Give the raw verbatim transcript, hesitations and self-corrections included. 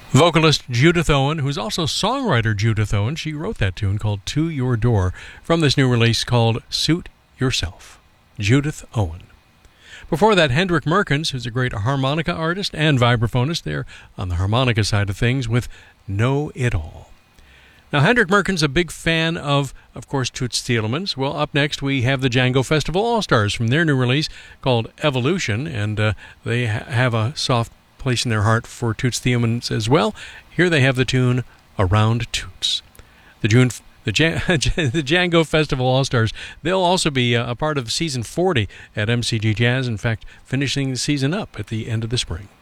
Vocalist Judith Owen, who's also songwriter Judith Owen, she wrote that tune called To Your Door from this new release called Suit Yourself. Judith Owen. Before that, Hendrik Merkens, who's a great harmonica artist and vibraphonist there on the harmonica side of things with Know It All. Now, Hendrik Merkens, a big fan of, of course, Toots Thielemans. Well, up next we have the Django Festival All-Stars from their new release called Evolution, and uh, they ha- have a soft place in their heart for Toots Thielemans as well. Here they have the tune Around Toots. The June... The, Jan- the Django Festival All-Stars, they'll also be uh, a part of Season forty at M C G Jazz, in fact, finishing the season up at the end of the spring.